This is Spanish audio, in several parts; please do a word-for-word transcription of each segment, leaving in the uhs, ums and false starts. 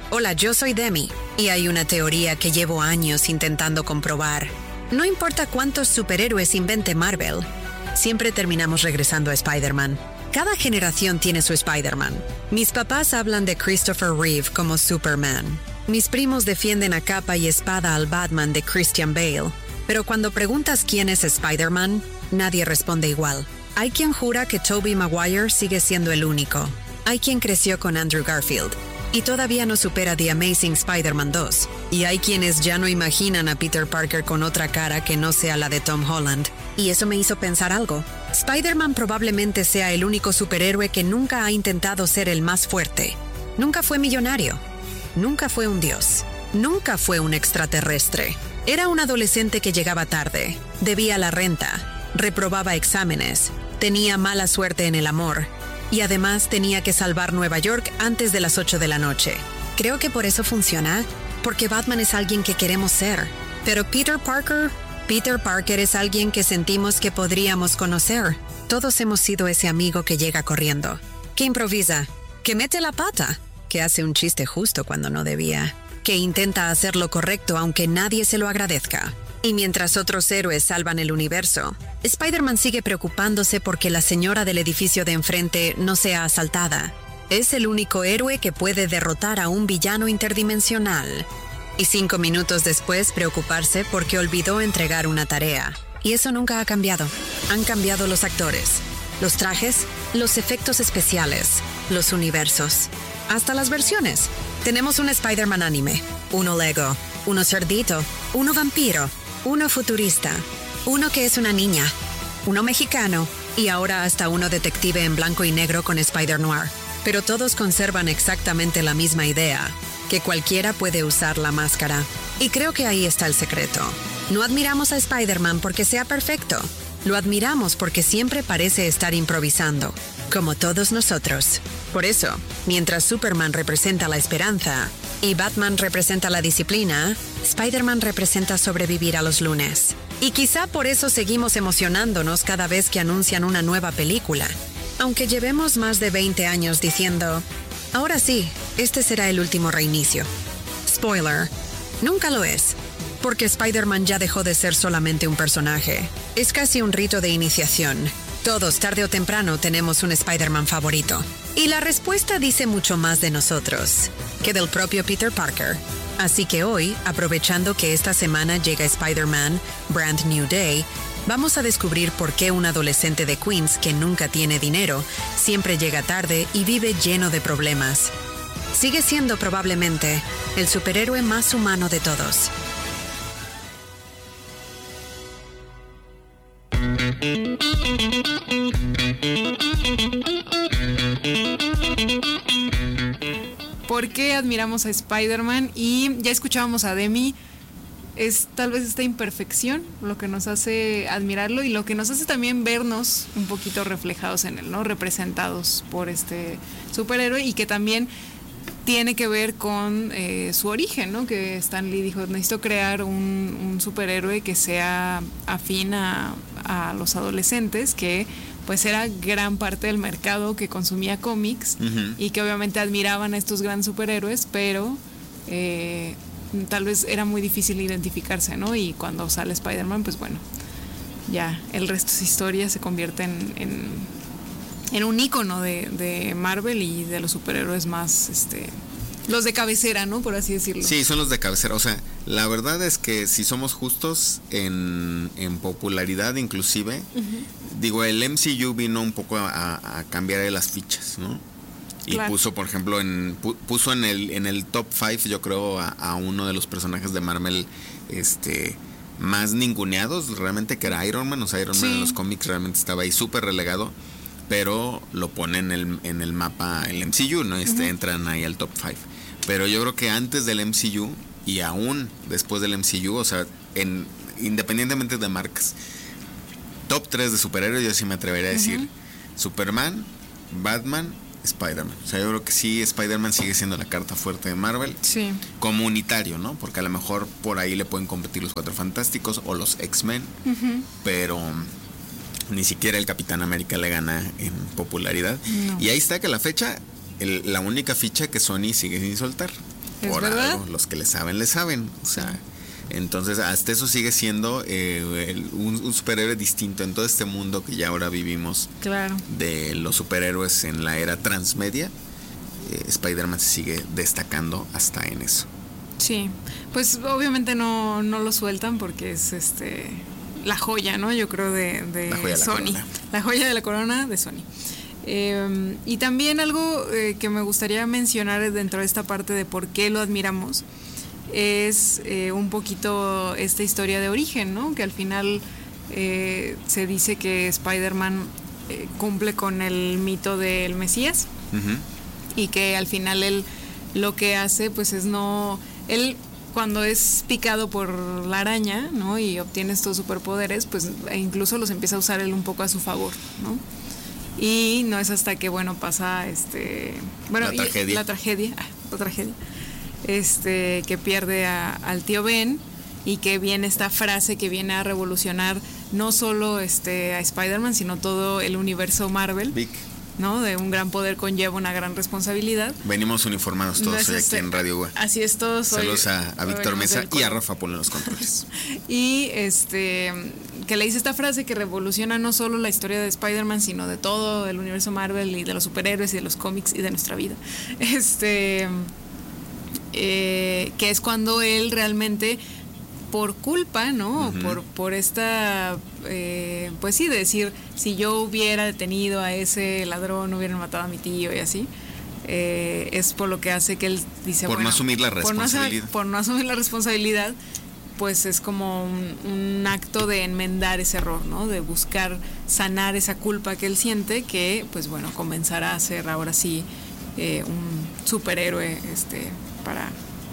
Hola, yo soy Demi, y hay una teoría que llevo años intentando comprobar. No importa cuántos superhéroes invente Marvel, siempre terminamos regresando a Spider-Man. Cada generación tiene su Spider-Man. Mis papás hablan de Christopher Reeve como Superman. Mis primos defienden a capa y espada al Batman de Christian Bale. Pero cuando preguntas quién es Spider-Man, nadie responde igual. Hay quien jura que Tobey Maguire sigue siendo el único. Hay quien creció con Andrew Garfield y todavía no supera The Amazing Spider-Man dos. Y hay quienes ya no imaginan a Peter Parker con otra cara que no sea la de Tom Holland. Y eso me hizo pensar algo. Spider-Man probablemente sea el único superhéroe que nunca ha intentado ser el más fuerte. Nunca fue millonario. Nunca fue un dios. Nunca fue un extraterrestre. Era un adolescente que llegaba tarde, debía la renta, reprobaba exámenes, tenía mala suerte en el amor y además tenía que salvar Nueva York antes de las ocho de la noche. Creo que por eso funciona, porque Batman es alguien que queremos ser. Pero Peter Parker, Peter Parker es alguien que sentimos que podríamos conocer. Todos hemos sido ese amigo que llega corriendo, que improvisa, que mete la pata, que hace un chiste justo cuando no debía, que intenta hacer lo correcto aunque nadie se lo agradezca. Y mientras otros héroes salvan el universo, Spider-Man sigue preocupándose porque la señora del edificio de enfrente no sea asaltada. Es el único héroe que puede derrotar a un villano interdimensional. Y cinco minutos después preocuparse porque olvidó entregar una tarea. Y eso nunca ha cambiado. Han cambiado los actores, los trajes, los efectos especiales, los universos, hasta las versiones. Tenemos un Spider-Man anime, uno Lego, uno cerdito, uno vampiro, uno futurista, uno que es una niña, uno mexicano y ahora hasta uno detective en blanco y negro con Spider-Noir. Pero todos conservan exactamente la misma idea, que cualquiera puede usar la máscara. Y creo que ahí está el secreto. No admiramos a Spider-Man porque sea perfecto. Lo admiramos porque siempre parece estar improvisando, como todos nosotros. Por eso, mientras Superman representa la esperanza y Batman representa la disciplina, Spider-Man representa sobrevivir a los lunes. Y quizá por eso seguimos emocionándonos cada vez que anuncian una nueva película. Aunque llevemos más de veinte años diciendo, ahora sí, este será el último reinicio. Spoiler, nunca lo es. Porque Spider-Man ya dejó de ser solamente un personaje. Es casi un rito de iniciación. Todos, tarde o temprano, tenemos un Spider-Man favorito. Y la respuesta dice mucho más de nosotros que del propio Peter Parker. Así que hoy, aprovechando que esta semana llega Spider-Man Brand New Day, vamos a descubrir por qué un adolescente de Queens que nunca tiene dinero, siempre llega tarde y vive lleno de problemas. Sigue siendo probablemente el superhéroe más humano de todos. ¿Por qué admiramos a Spider-Man? Y ya escuchábamos a Demi. Es tal vez esta imperfección lo que nos hace admirarlo y lo que nos hace también vernos un poquito reflejados en él, ¿no? Representados por este superhéroe y que también tiene que ver con eh, su origen, ¿no? Que Stan Lee dijo, necesito crear un, un superhéroe que sea afín a, a los adolescentes, que pues era gran parte del mercado que consumía cómics uh-huh. y que obviamente admiraban a estos grandes superhéroes, pero eh, tal vez era muy difícil identificarse, ¿no? Y cuando sale Spider-Man, pues bueno, ya el resto es historia, se convierte en, en, en un ícono de, de Marvel y de los superhéroes más, este, los de cabecera, ¿no? Por así decirlo. Sí, son los de cabecera. O sea, la verdad es que si somos justos en, en popularidad inclusive, uh-huh. digo, el M C U vino un poco a, a cambiar las fichas, ¿no? Y claro. puso, por ejemplo, en puso en el en el top five, yo creo, a, a uno de los personajes de Marvel este más ninguneados, realmente, que era Iron Man. O sea, Iron sí. Man en los cómics realmente estaba ahí súper relegado, pero lo pone en el, en el mapa el M C U, ¿no? Este, uh-huh. entran ahí al top five. Pero yo creo que antes del M C U y aún después del M C U, o sea, en, independientemente de marcas, top tres de superhéroes, yo sí me atrevería a decir uh-huh. Superman, Batman, Spider-Man. O sea, yo creo que sí, Spider-Man sigue siendo la carta fuerte de Marvel. Sí. Comunitario, ¿no? Porque a lo mejor por ahí le pueden competir los Cuatro Fantásticos o los X-Men, uh-huh. pero ni siquiera el Capitán América le gana en popularidad. No. Y ahí está que la fecha, el, la única ficha que Sony sigue sin soltar. Por verdad. algo, los que le saben, le saben. O sea, sí. Entonces hasta eso sigue siendo eh, el, un, un superhéroe distinto en todo este mundo que ya ahora vivimos. Claro. De los superhéroes en la era transmedia. Eh, Spider-Man se sigue destacando hasta en eso. Sí, pues obviamente no, no lo sueltan porque es este la joya, ¿no? Yo creo de, de, la joya de la Sony. Corona. La joya de la corona de Sony. Eh, y también algo eh, que me gustaría mencionar dentro de esta parte de por qué lo admiramos es eh, un poquito esta historia de origen, ¿no? Que al final eh, se dice que Spider-Man eh, cumple con el mito del Mesías. Uh-huh. Y que al final él lo que hace pues es no... Él cuando es picado por la araña, ¿no? Y obtiene estos superpoderes, pues incluso los empieza a usar él un poco a su favor, ¿no? Y no es hasta que, bueno, pasa este... Bueno, la tragedia. La tragedia, la tragedia. Este, que pierde a, al tío Ben y que viene esta frase que viene a revolucionar no solo este, a Spider-Man, sino todo el universo Marvel. Big. ¿No? De un gran poder conlleva una gran responsabilidad. Venimos uniformados todos Entonces, hoy aquí en Radio U. Así es, todos. Saludos a, a Víctor Mesa y a Rafa Polo en los controles. Y este que le dice esta frase que revoluciona no solo la historia de Spider-Man, sino de todo el universo Marvel y de los superhéroes y de los cómics y de nuestra vida. Este eh, que es cuando él realmente, por culpa, ¿no? Uh-huh. Por, por esta, eh, pues sí, de decir, si yo hubiera detenido a ese ladrón, hubieran matado a mi tío y así, eh, es por lo que hace que él dice, por bueno, no asumir la responsabilidad. Por no, por no asumir la responsabilidad, pues es como un, un acto de enmendar ese error, ¿no? De buscar sanar esa culpa que él siente, que, pues bueno, comenzará a ser ahora sí eh, un superhéroe, este, para...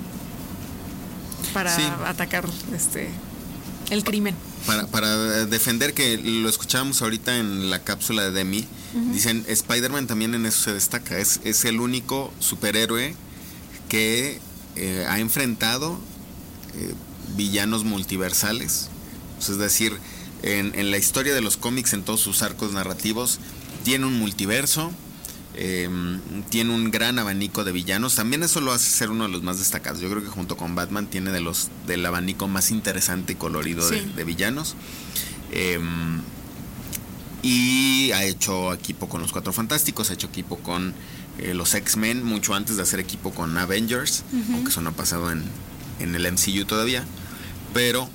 para sí. atacar este el crimen. Para, para defender, que lo escuchábamos ahorita en la cápsula de Demi, uh-huh. Dicen, Spider-Man también en eso se destaca, es, es el único superhéroe que eh, ha enfrentado eh, villanos multiversales. Es decir, en, en la historia de los cómics, en todos sus arcos narrativos, tiene un multiverso. Eh, tiene un gran abanico de villanos. También eso lo hace ser uno de los más destacados. Yo creo que junto con Batman tiene de los del abanico más interesante y colorido sí. de, de villanos. Eh, y ha hecho equipo con los Cuatro Fantásticos, ha hecho equipo con eh, los X-Men, mucho antes de hacer equipo con Avengers, uh-huh. aunque eso no ha pasado en, en el M C U todavía. Pero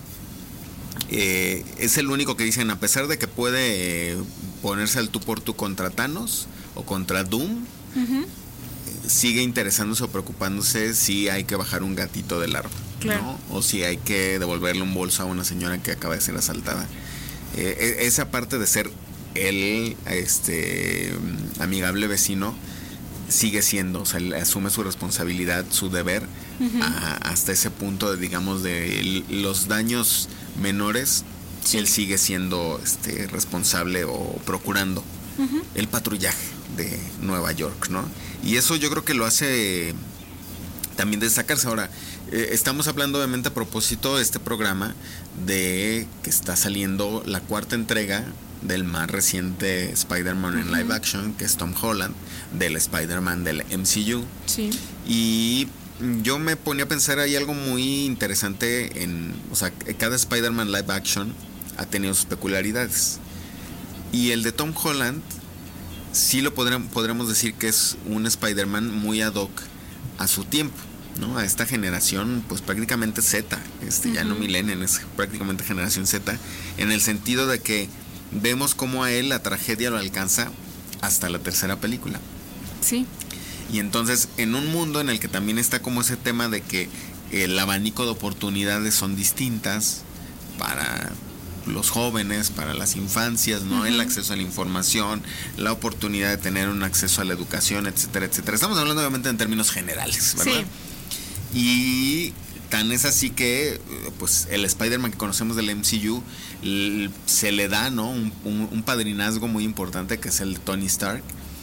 eh, es el único que dicen, a pesar de que puede eh, ponerse al tú por tú contra Thanos o contra Doom, uh-huh. sigue interesándose o preocupándose si hay que bajar un gatito del árbol, claro. ¿no? O si hay que devolverle un bolso a una señora que acaba de ser asaltada. Eh, esa parte de ser el este amigable vecino sigue siendo, o sea, él asume su responsabilidad, su deber, uh-huh. a, hasta ese punto de, digamos, de los daños menores, sí. él sigue siendo este responsable o procurando uh-huh. el patrullaje de Nueva York, ¿no? Y eso yo creo que lo hace también destacarse. Ahora, eh, estamos hablando obviamente a propósito de este programa de que está saliendo la cuarta entrega del más reciente Spider-Man uh-huh. en live action, que es Tom Holland, del Spider-Man del M C U. Sí. Y yo me ponía a pensar ahí algo muy interesante en, o sea, cada Spider-Man live action ha tenido sus peculiaridades. Y el de Tom Holland sí lo podremos, podremos decir que es un Spider-Man muy ad hoc a su tiempo, ¿no? A esta generación, pues prácticamente Z, este, uh-huh. ya no millennial, es prácticamente generación Z, en el sentido de que vemos cómo a él la tragedia lo alcanza hasta la tercera película. Sí. Y entonces, en un mundo en el que también está como ese tema de que el abanico de oportunidades son distintas para los jóvenes, para las infancias, ¿no? Uh-huh. El acceso a la información, la oportunidad de tener un acceso a la educación, etcétera, etcétera. Estamos hablando obviamente en términos generales, ¿verdad? Sí. Y tan es así que, pues, el Spider-Man que conocemos del M C U l- se le da, ¿no? Un, un, un padrinazgo muy importante, que es el de Tony Stark.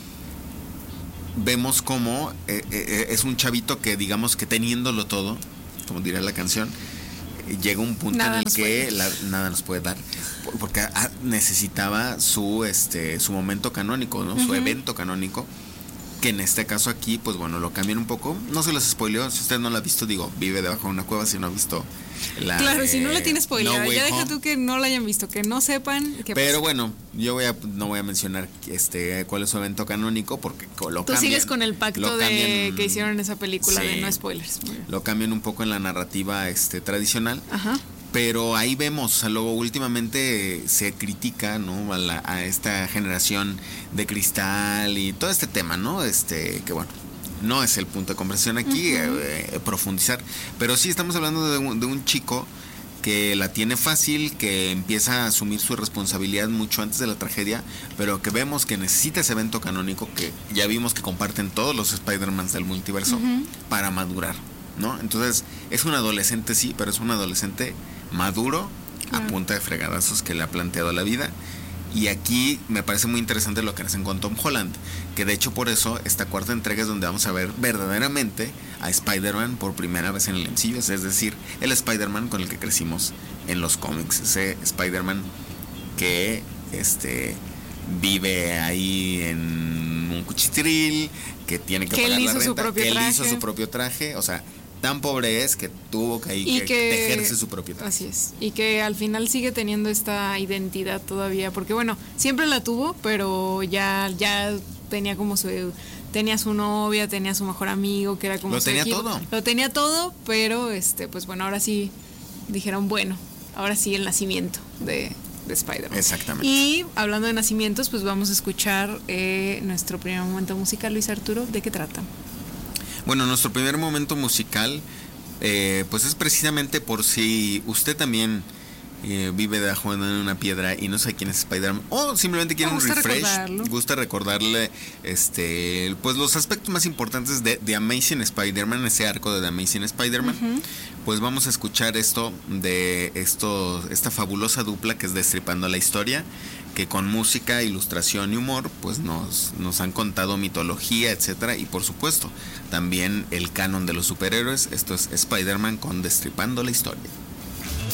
Vemos cómo eh, eh, es un chavito que, digamos que teniéndolo todo, como diría la canción, llega un punto nada en el que la, nada nos puede dar, porque ah, necesitaba su este su momento canónico, ¿no? Uh-huh. Su evento canónico, que en este caso aquí, pues bueno, lo cambian un poco. No se los spoileo, si usted no lo ha visto, digo, vive debajo de una cueva si no ha visto la... Claro, eh, si no la tienes spoileada, No ya Way deja Home. tú que no la hayan visto, que no sepan qué Pero pasa. bueno, yo voy a, no voy a mencionar este cuál es su evento canónico porque lo Tú cambian. sigues con el pacto lo de cambian- que hicieron en esa película Sí. de no spoilers. Muy bien. Lo cambian un poco en la narrativa este tradicional. Ajá. Pero ahí vemos, o sea, luego últimamente se critica, ¿no? A, la- a esta generación de cristal y todo este tema, ¿no? Este, que bueno, no es el punto de conversación aquí, uh-huh. eh, eh, profundizar. Pero sí estamos hablando de un, de un chico que la tiene fácil, que empieza a asumir su responsabilidad mucho antes de la tragedia, pero que vemos que necesita ese evento canónico que ya vimos que comparten todos los Spider-Mans del multiverso uh-huh. para madurar, ¿no? Entonces, es un adolescente, sí, pero es un adolescente maduro, a uh-huh. punta de fregadazos que le ha planteado la vida. Y aquí me parece muy interesante lo que hacen con Tom Holland, que de hecho por eso esta cuarta entrega es donde vamos a ver verdaderamente a Spider-Man por primera vez en el M C U, es decir, el Spider-Man con el que crecimos en los cómics, ese Spider-Man que este vive ahí en un cuchitril, que tiene que, que pagar él la hizo renta, su propio que él traje. hizo su propio traje, o sea, tan pobre es que tuvo que, y que, que tejerse su propio traje. Así es. Y que al final sigue teniendo esta identidad todavía, porque bueno, siempre la tuvo, pero ya ya tenía como su tenía su novia, tenía su mejor amigo, que era como lo su tenía equipo. todo. Lo tenía todo, pero este pues bueno, ahora sí dijeron, bueno, ahora sí el nacimiento de de Spider-Man. Exactamente. Y hablando de nacimientos, pues vamos a escuchar eh, nuestro primer momento musical. Luis Arturo, ¿de qué trata? Bueno, nuestro primer momento musical, eh, pues es precisamente por si usted también eh, vive debajo de una piedra y no sabe quién es Spider-Man, o simplemente quiere un refresh, recordarlo. gusta recordarle, este, pues los aspectos más importantes de The Amazing Spider-Man, ese arco de The Amazing Spider-Man. Uh-huh. Pues vamos a escuchar esto de esto, esta fabulosa dupla que es Destripando la Historia, que con música, ilustración y humor pues nos, nos han contado mitología, etcétera, y por supuesto también el canon de los superhéroes. Esto es Spider-Man con Destripando la Historia.